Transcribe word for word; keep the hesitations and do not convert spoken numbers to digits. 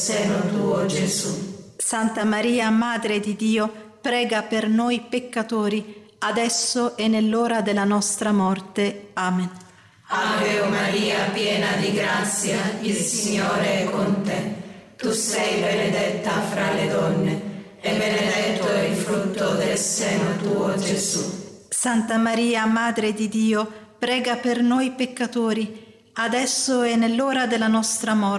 seno tuo, Gesù. Santa Maria, Madre di Dio, prega per noi peccatori, adesso e nell'ora della nostra morte. Amen. Ave Maria, piena di grazia, il Signore è con te. Tu sei benedetta fra le donne, e benedetto è il frutto del seno tuo, Gesù. Santa Maria, Madre di Dio, prega per noi peccatori, adesso e nell'ora della nostra morte.